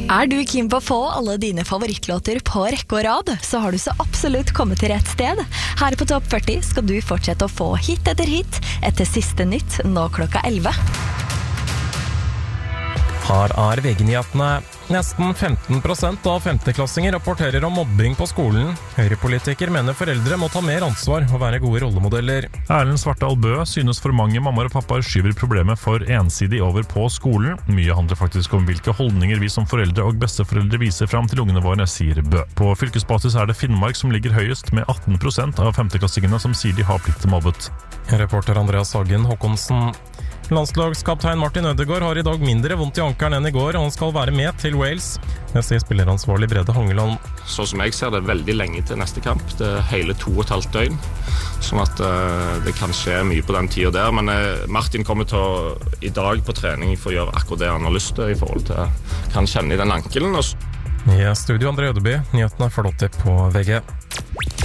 Du keen på å få alle dine favorittlåter på rekke og rad, så har du så absolutt kommet til rett sted. Her på Topp 40 skal du fortsette å få hit etter siste nytt, nå klokka 11. Her VG-nyhetene. Nesten 15% av 5.-klassinger rapporterer om mobbing på skolen. Høyrepolitiker mener foreldre må ta mer ansvar og være gode rollemodeller. Erlend Svartdal Bø synes for mange mammaer og pappaer skyver problemet for ensidig over på skolen. Mye handler faktisk om hvilke holdninger vi som foreldre og besteforeldre viser fram til ungene våre, sier Bø. På fylkesbasis det Finnmark som ligger høyest, med 18% av 5.-klassingene som sier de har blitt mobbet. Reporter Andreas Hagen Håkonsen. Landslagskaptein Martin Ødegaard har i dag mindre vondt i ankelen enn i går, og han skal være med til Wales. Det sier spilleransvarlig Brede Hangeland. Sånn som jeg ser det, veldig lenge til neste kamp. Det hele 2,5 døgn. Sånn at det kan skje mye på den tiden der. Men Martin kommer til å i dag på trening for å gjøre akkurat det han har lyst til i forhold til hva han kjenner i den ankelen. I studio André Ødeby, nyhetene får dere på VG.